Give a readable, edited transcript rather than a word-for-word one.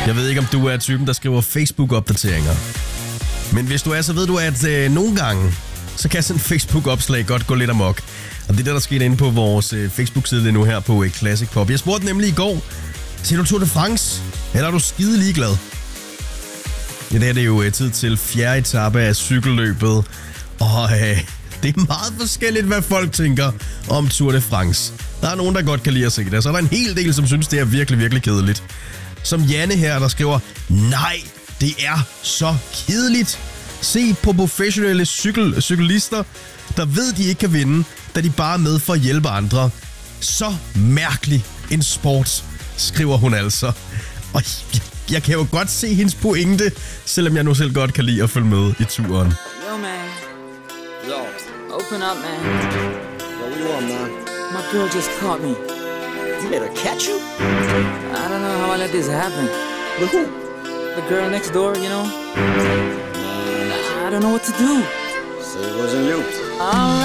Jeg ved ikke, om du er typen, der skriver Facebook-opdateringer. Men hvis du er, så ved du, at nogle gange, så kan sådan en Facebook-opslag godt gå lidt amok. Og det er det, der skete inde på vores Facebook-side lige nu her på Classic Pop. Jeg spurgte nemlig i går, ser du Tour de France? Eller er du skide ligeglad? I dag er det jo tid til 4. etape af cykelløbet. Og det er meget forskelligt, hvad folk tænker om Tour de France. Der er nogen, der godt kan lide at se det. Så er der en hel del, som synes, det er virkelig, virkelig kedeligt. Som Janne her, der skriver, nej, det er så kedeligt. Se på professionelle cyklister, der ved, de ikke kan vinde, da de bare er med for at hjælpe andre. Så mærkelig en sport, skriver hun altså. Og jeg kan jo godt se hendes pointe, selvom jeg nu selv godt kan lide at følge med i turen. Yo, man. Yo. Open up, man. Yo, what you want, man? My girl just caught me. You made her catch you? I don't know how I let this happen. With who? The girl next door, you know? I don't know what to do. So it wasn't you. All right.